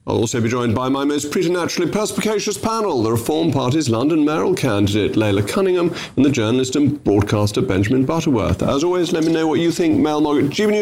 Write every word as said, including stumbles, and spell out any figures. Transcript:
I'll also be joined by my most preternaturally perspicacious panel, the Reform Party's London mayoral candidate, Leila Cunningham, and the journalist and broadcaster, Benjamin Butterworth. As always, let me know what you think. Mail Margaret G B News